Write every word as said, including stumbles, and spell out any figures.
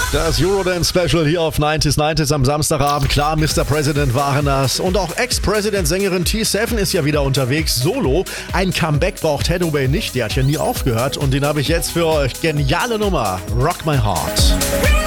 Das Eurodance Special hier auf neunzig neunzig am Samstagabend. Klar, Mister President waren das. Und auch Ex-President-Sängerin T sieben ist ja wieder unterwegs. Solo. Ein Comeback braucht Hathaway nicht. Der hat ja nie aufgehört. Und den habe ich jetzt für euch. Geniale Nummer. Rock My Heart.